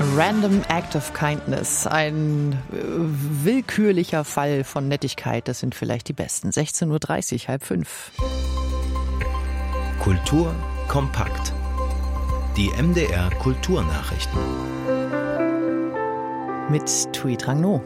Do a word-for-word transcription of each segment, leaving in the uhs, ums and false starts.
Random Act of Kindness, ein äh, willkürlicher Fall von Nettigkeit, das sind vielleicht die besten. sechzehn Uhr dreißig, halb fünf. Kultur kompakt. Die M D R Kulturnachrichten. Mit Tui Trang No.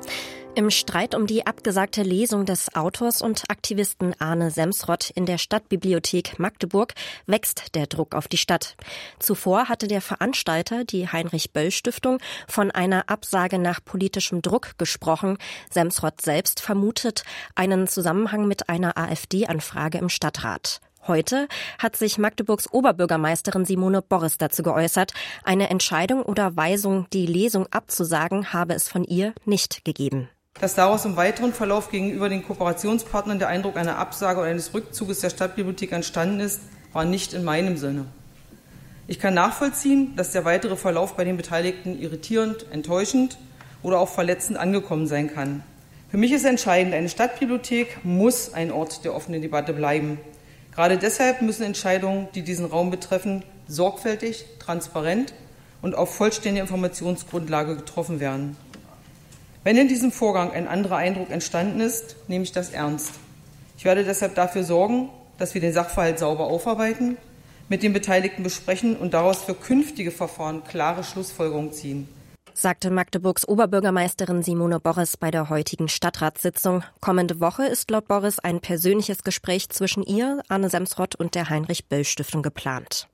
Im Streit um die abgesagte Lesung des Autors und Aktivisten Arne Semsrott in der Stadtbibliothek Magdeburg wächst der Druck auf die Stadt. Zuvor hatte der Veranstalter, die Heinrich-Böll-Stiftung, von einer Absage nach politischem Druck gesprochen. Semsrott selbst vermutet einen Zusammenhang mit einer AfD-Anfrage im Stadtrat. Heute hat sich Magdeburgs Oberbürgermeisterin Simone Borres dazu geäußert. Eine Entscheidung oder Weisung, die Lesung abzusagen, habe es von ihr nicht gegeben. Dass daraus im weiteren Verlauf gegenüber den Kooperationspartnern der Eindruck einer Absage oder eines Rückzuges der Stadtbibliothek entstanden ist, war nicht in meinem Sinne. Ich kann nachvollziehen, dass der weitere Verlauf bei den Beteiligten irritierend, enttäuschend oder auch verletzend angekommen sein kann. Für mich ist entscheidend, eine Stadtbibliothek muss ein Ort der offenen Debatte bleiben. Gerade deshalb müssen Entscheidungen, die diesen Raum betreffen, sorgfältig, transparent und auf vollständiger Informationsgrundlage getroffen werden. Wenn in diesem Vorgang ein anderer Eindruck entstanden ist, nehme ich das ernst. Ich werde deshalb dafür sorgen, dass wir den Sachverhalt sauber aufarbeiten, mit den Beteiligten besprechen und daraus für künftige Verfahren klare Schlussfolgerungen ziehen, sagte Magdeburgs Oberbürgermeisterin Simone Borres bei der heutigen Stadtratssitzung. Kommende Woche ist laut Borres ein persönliches Gespräch zwischen ihr, Arne Semsrott und der Heinrich-Böll-Stiftung geplant.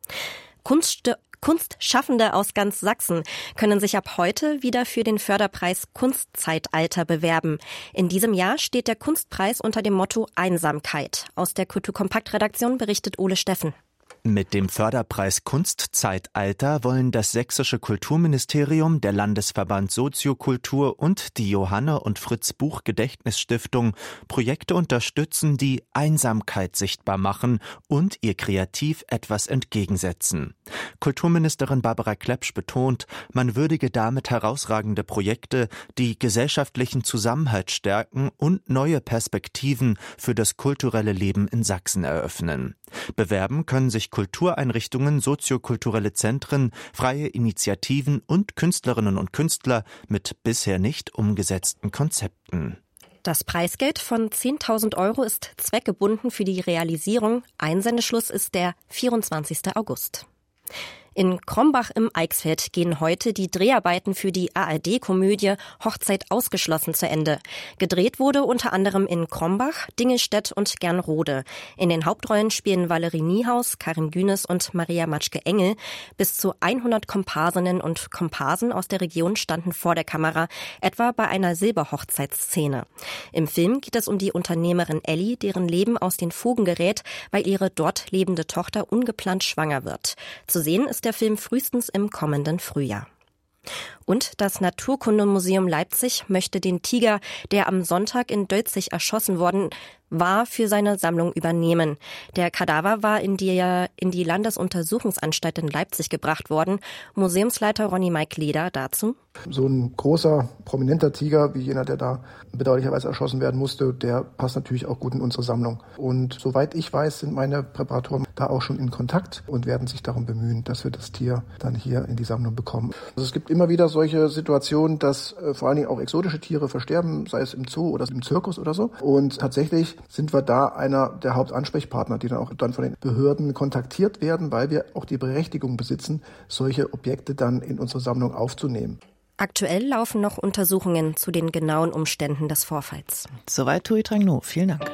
Kunst Kunstschaffende aus ganz Sachsen können sich ab heute wieder für den Förderpreis Kunstzeitalter bewerben. In diesem Jahr steht der Kunstpreis unter dem Motto Einsamkeit. Aus der Kulturkompakt-Redaktion berichtet Ole Steffen. Mit dem Förderpreis Kunstzeitalter wollen das sächsische Kulturministerium, der Landesverband Soziokultur und die Johanne und Fritz Buch Gedächtnisstiftung Projekte unterstützen, die Einsamkeit sichtbar machen und ihr kreativ etwas entgegensetzen. Kulturministerin Barbara Klepsch betont, man würdige damit herausragende Projekte, die gesellschaftlichen Zusammenhalt stärken und neue Perspektiven für das kulturelle Leben in Sachsen eröffnen. Bewerben können sich Kultureinrichtungen, soziokulturelle Zentren, freie Initiativen und Künstlerinnen und Künstler mit bisher nicht umgesetzten Konzepten. Das Preisgeld von zehntausend Euro ist zweckgebunden für die Realisierung. Einsendeschluss ist der vierundzwanzigster August. In Krombach im Eichsfeld gehen heute die Dreharbeiten für die A R D-Komödie Hochzeit ausgeschlossen zu Ende. Gedreht wurde unter anderem in Krombach, Dingelstedt und Gernrode. In den Hauptrollen spielen Valerie Niehaus, Karin Günes und Maria Matschke-Engel. Bis zu hundert Komparsinnen und Komparsen aus der Region standen vor der Kamera, etwa bei einer Silberhochzeitsszene. Im Film geht es um die Unternehmerin Elli, deren Leben aus den Fugen gerät, weil ihre dort lebende Tochter ungeplant schwanger wird. Zu sehen ist der Film frühestens im kommenden Frühjahr. Und das Naturkundemuseum Leipzig möchte den Tiger, der am Sonntag in Dölzig erschossen worden war, für seine Sammlung übernehmen. Der Kadaver war in die, in die Landesuntersuchungsanstalt in Leipzig gebracht worden. Museumsleiter Ronny Mike Leder dazu. So ein großer, prominenter Tiger, wie jener, der da bedauerlicherweise erschossen werden musste, der passt natürlich auch gut in unsere Sammlung. Und soweit ich weiß, sind meine Präparatoren da auch schon in Kontakt und werden sich darum bemühen, dass wir das Tier dann hier in die Sammlung bekommen. Also es gibt immer wieder solche Situationen, dass äh, vor allen Dingen auch exotische Tiere versterben, sei es im Zoo oder im Zirkus oder so. Und tatsächlich sind wir da einer der Hauptansprechpartner, die dann auch dann von den Behörden kontaktiert werden, weil wir auch die Berechtigung besitzen, solche Objekte dann in unsere Sammlung aufzunehmen. Aktuell laufen noch Untersuchungen zu den genauen Umständen des Vorfalls. Soweit Tui Trang No. Vielen Dank.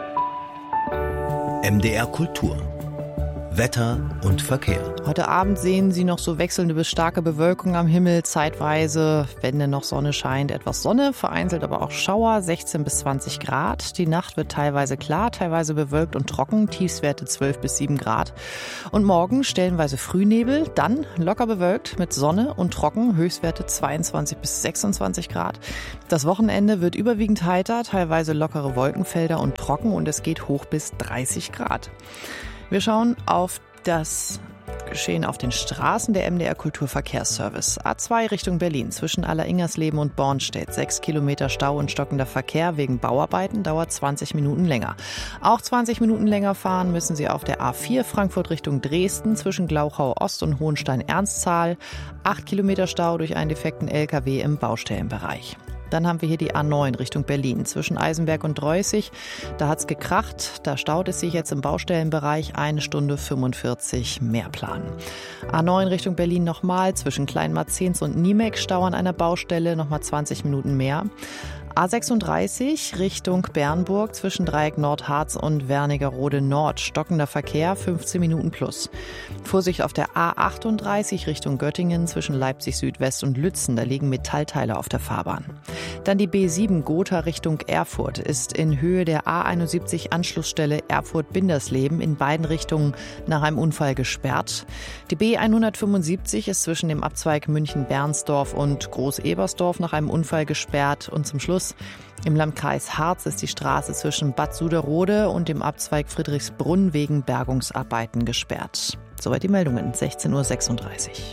M D R Kultur. Wetter und Verkehr. Heute Abend sehen Sie noch so wechselnde bis starke Bewölkung am Himmel. Zeitweise, wenn denn noch Sonne scheint, etwas Sonne, vereinzelt aber auch Schauer, sechzehn bis zwanzig Grad. Die Nacht wird teilweise klar, teilweise bewölkt und trocken, Tiefstwerte zwölf bis sieben Grad. Und morgen stellenweise Frühnebel, dann locker bewölkt mit Sonne und trocken, Höchstwerte zweiundzwanzig bis sechsundzwanzig Grad. Das Wochenende wird überwiegend heiter, teilweise lockere Wolkenfelder und trocken und es geht hoch bis dreißig Grad. Wir schauen auf das Geschehen auf den Straßen der M D R Kulturverkehrsservice. A zwei Richtung Berlin zwischen Alleringersleben und Bornstedt. Sechs Kilometer Stau und stockender Verkehr wegen Bauarbeiten dauert zwanzig Minuten länger. Auch zwanzig Minuten länger fahren müssen Sie auf der A vier Frankfurt Richtung Dresden zwischen Glauchau Ost und Hohenstein-Ernsthal. Acht Kilometer Stau durch einen defekten L K W im Baustellenbereich. Dann haben wir hier die A neun Richtung Berlin zwischen Eisenberg und Dreußig. Da hat's gekracht. Da staut es sich jetzt im Baustellenbereich eine Stunde fünfundvierzig Mehrplan. A neun Richtung Berlin nochmal zwischen Kleinmarzens und Niemek. Stau an einer Baustelle, nochmal zwanzig Minuten mehr. A sechsunddreißig Richtung Bernburg zwischen Dreieck Nordharz und Wernigerode Nord. Stockender Verkehr, fünfzehn Minuten plus. Vorsicht auf der A achtunddreißig Richtung Göttingen zwischen Leipzig Südwest und Lützen. Da liegen Metallteile auf der Fahrbahn. Dann die B sieben Gotha Richtung Erfurt ist in Höhe der A einundsiebzig Anschlussstelle Erfurt-Bindersleben in beiden Richtungen nach einem Unfall gesperrt. Die B hundertfünfundsiebzig ist zwischen dem Abzweig München-Bernsdorf und Groß-Ebersdorf nach einem Unfall gesperrt. Und zum Schluss im Landkreis Harz ist die Straße zwischen Bad Suderode und dem Abzweig Friedrichsbrunn wegen Bergungsarbeiten gesperrt. Soweit die Meldungen, sechzehn Uhr sechsunddreißig.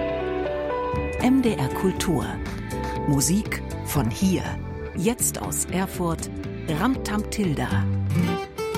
M D R Kultur. Musik von hier. Jetzt aus Erfurt. Ramtam Tilda.